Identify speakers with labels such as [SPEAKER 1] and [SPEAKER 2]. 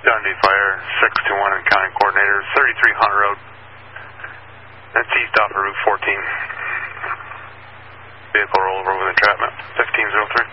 [SPEAKER 1] Dundee Fire, 621 and county coordinator, 33 Hunt Road. That's east off of Route 14. Vehicle rollover with entrapment, 1503.